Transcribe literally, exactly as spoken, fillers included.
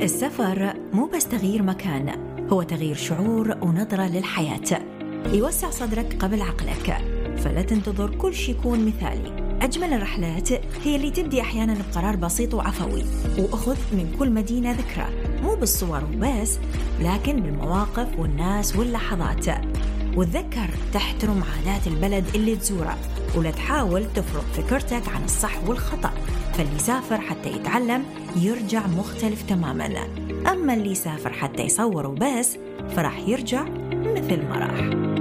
السفر مو بس تغيير مكان، هو تغيير شعور ونظرة للحياة، يوسع صدرك قبل عقلك، فلا تنتظر كل شيء يكون مثالي. أجمل الرحلات هي اللي تبدي أحياناً بقرار بسيط وعفوي، وأخذ من كل مدينة ذكرى، مو بالصور وبس لكن بالمواقف والناس واللحظات. وتذكر تحترم عادات البلد اللي تزوره، ولا تحاول تفرض فكرتك عن الصح والخطأ، فاللي يسافر حتى يتعلم يرجع مختلف تماماً، أما اللي يسافر حتى يصور وبس فراح يرجع مثل ما راح.